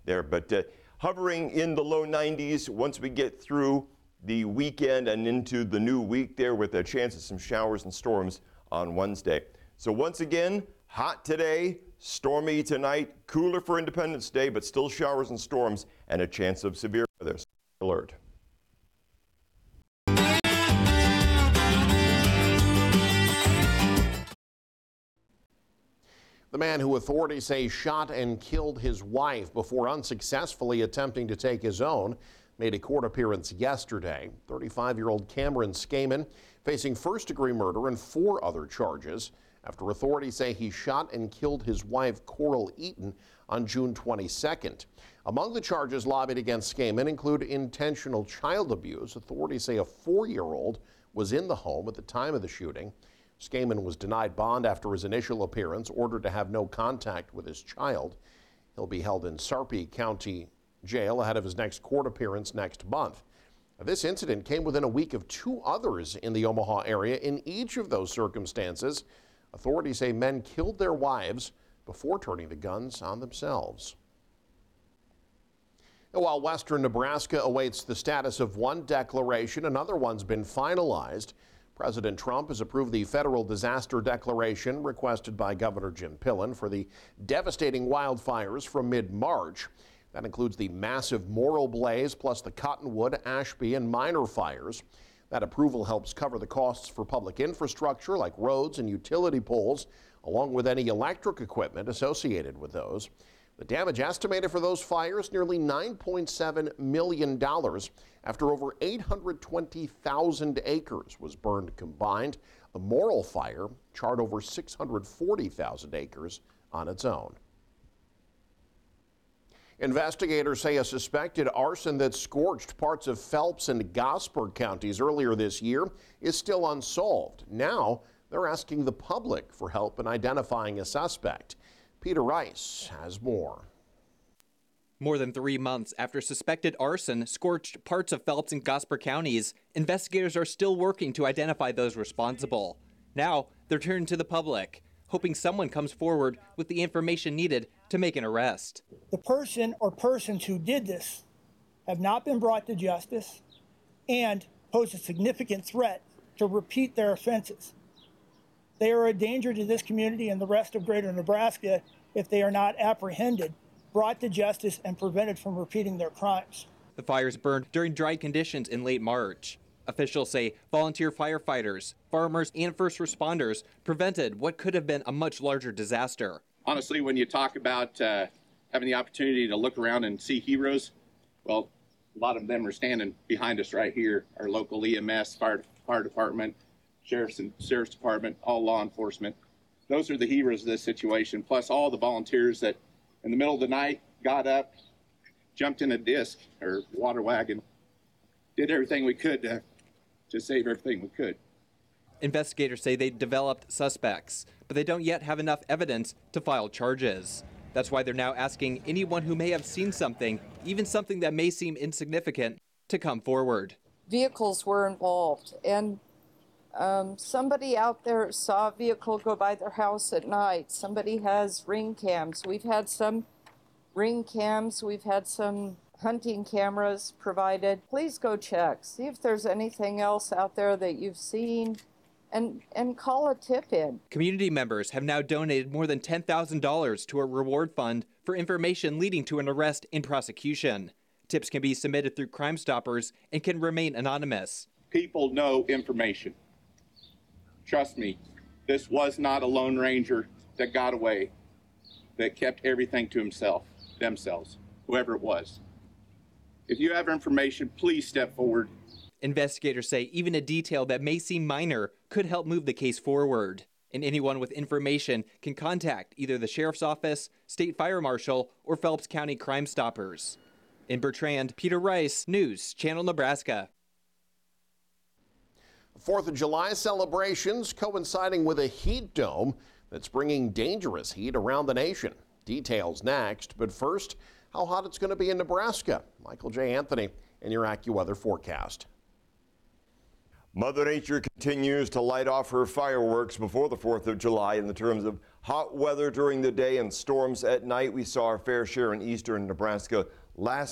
there. But hovering in the low 90s once we get through the weekend and into the new week there, with a chance of some showers and storms on Wednesday. So once again, hot today, stormy tonight, cooler for Independence Day, but still showers and storms and a chance of severe weather. Alert. The man who authorities say shot and killed his wife before unsuccessfully attempting to take his own made a court appearance yesterday. 35-year-old Cameron Skaman facing first-degree murder and 4 other charges after authorities say he shot and killed his wife, Coral Eaton, on June 22nd. Among the charges lobbied against Skaman include intentional child abuse. Authorities say a 4-year-old was in the home at the time of the shooting. Skaman was denied bond after his initial appearance, ordered to have no contact with his child. He'll be held in Sarpy County Jail ahead of his next court appearance next month. This incident came within a week of 2 others in the Omaha area. In each of those circumstances, authorities say men killed their wives before turning the guns on themselves. While western Nebraska awaits the status of one declaration, another one's been finalized. President Trump has approved the federal disaster declaration requested by Governor Jim Pillen for the devastating wildfires from mid-March. That includes the massive Morrill blaze, plus the Cottonwood, Ashby, and Minor fires. That approval helps cover the costs for public infrastructure like roads and utility poles, along with any electric equipment associated with those. The damage estimated for those fires, nearly $9.7 million, after over 820,000 acres was burned combined. The Morrill fire charred over 640,000 acres on its own. Investigators say a suspected arson that scorched parts of Phelps and Gosper counties earlier this year is still unsolved. Now they're asking the public for help in identifying a suspect. Peter Rice has more. More than 3 months after suspected arson scorched parts of Phelps and Gosper counties, investigators are still working to identify those responsible. Now they're turning to the public, hoping someone comes forward with the information needed to make an arrest. The person or persons who did this have not been brought to justice and pose a significant threat to repeat their offenses. They are a danger to this community and the rest of greater Nebraska if they are not apprehended, brought to justice, and prevented from repeating their crimes. The fires burned during dry conditions in late March. Officials say volunteer firefighters, farmers, and first responders prevented what could have been a much larger disaster. Honestly, when you talk about having the opportunity to look around and see heroes, well, a lot of them are standing behind us right here. Our local EMS, fire department, sheriff's department, all law enforcement. Those are the heroes of this situation, plus all the volunteers that in the middle of the night got up, jumped in a disc or water wagon, did everything we could to save everything we could. Investigators say they developed suspects, but they don't yet have enough evidence to file charges. That's why they're now asking anyone who may have seen something, even something that may seem insignificant, to come forward. Vehicles were involved, and somebody out there saw a vehicle go by their house at night. Somebody has ring cams. We've had some ring cams. We've had some hunting cameras provided. Please go check. See if there's anything else out there that you've seen, and call a tip in. Community members have now donated more than $10,000 to a reward fund for information leading to an arrest and prosecution. Tips can be submitted through Crime Stoppers and can remain anonymous. People know information. Trust me, this was not a Lone Ranger that got away, that kept everything to themselves, whoever it was. If you have information, please step forward. Investigators say even a detail that may seem minor could help move the case forward. And anyone with information can contact either the Sheriff's Office, State Fire Marshal, or Phelps County Crime Stoppers. In Bertrand, Peter Rice, News Channel Nebraska. 4th of July celebrations coinciding with a heat dome that's bringing dangerous heat around the nation. Details next, but first, how hot it's going to be in Nebraska. Michael J. Anthony in your AccuWeather forecast. Mother Nature continues to light off her fireworks before the 4th of July in the terms of hot weather during the day and storms at night. We saw our fair share in eastern Nebraska last